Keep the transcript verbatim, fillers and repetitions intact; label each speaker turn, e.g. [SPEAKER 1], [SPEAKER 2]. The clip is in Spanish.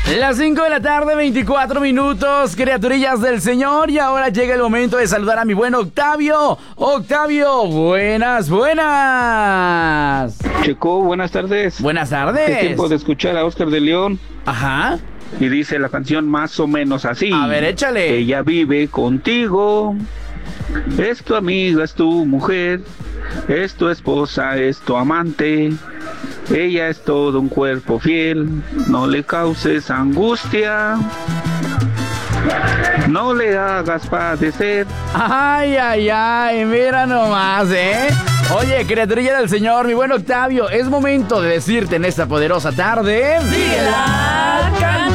[SPEAKER 1] Las cinco de la tarde, veinticuatro minutos, criaturillas del Señor. Y ahora llega el momento de saludar a mi buen Octavio. Octavio, buenas, buenas.
[SPEAKER 2] Checo, buenas tardes.
[SPEAKER 1] Buenas tardes.
[SPEAKER 2] Es tiempo de escuchar a Oscar de León.
[SPEAKER 1] Ajá.
[SPEAKER 2] Y dice la canción más o menos así.
[SPEAKER 1] A ver, échale.
[SPEAKER 2] Ella vive contigo. Es tu amiga, es tu mujer. Es tu esposa, es tu amante. Ella es todo un cuerpo fiel. No le causes angustia. No le hagas padecer.
[SPEAKER 1] Ay, ay, ay, mira nomás, ¿eh? Oye, criaturilla del Señor, mi buen Octavio, es momento de decirte en esta poderosa tarde...
[SPEAKER 3] ¡Síguela cantando!